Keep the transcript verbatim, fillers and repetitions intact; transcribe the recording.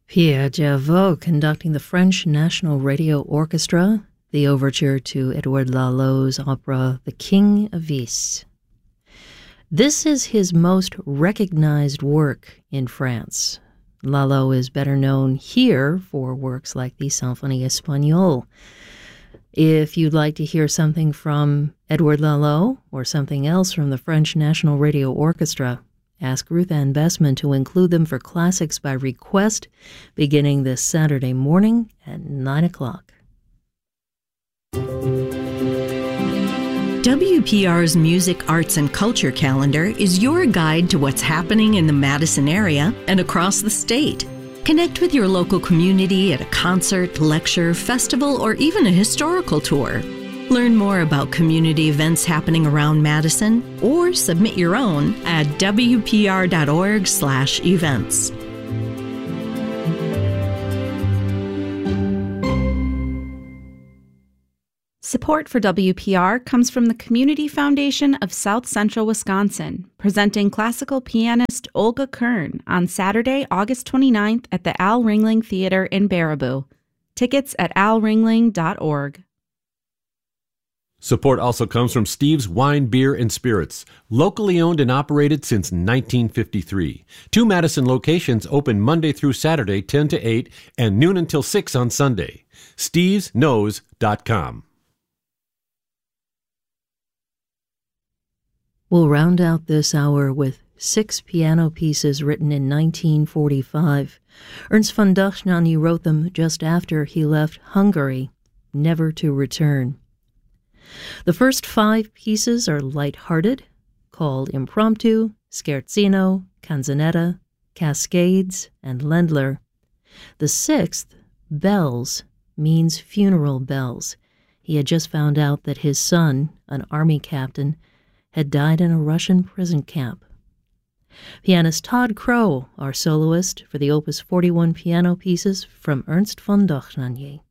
Pierre Gervais conducting the French National Radio Orchestra, the overture to Edouard Lalot's opera The King of Ys. This is his most recognized work in France. Lalot is better known here for works like the Symphonie Espagnole. If you'd like to hear something from Edouard Lalot or something else from the French National Radio Orchestra, ask Ruth Ann Bessman to include them for Classics by Request, beginning this Saturday morning at nine o'clock. W P R's Music, Arts, and Culture calendar is your guide to what's happening in the Madison area and across the state. Connect with your local community at a concert, lecture, festival, or even a historical tour. Learn more about community events happening around Madison or submit your own at w p r dot org slash events. Support for W P R comes from the Community Foundation of South Central Wisconsin, presenting classical pianist Olga Kern on Saturday, August twenty-ninth at the Al Ringling Theater in Baraboo. Tickets at al ringling dot org. Support also comes from Steve's Wine, Beer, and Spirits, locally owned and operated since nineteen fifty-three. Two Madison locations open Monday through Saturday, ten to eight, and noon until six on Sunday. steves knows dot com. We'll round out this hour with six piano pieces written in nineteen forty-five. Ernst von Dohnányi wrote them just after he left Hungary, never to return. The first five pieces are light-hearted, called Impromptu, Scherzino, Canzonetta, Cascades, and Ländler. The sixth, Bells, means funeral bells. He had just found out that his son, an army captain, had died in a Russian prison camp. Pianist Todd Crow, our soloist for the Opus forty-one piano pieces from Ernst von Dohnányi.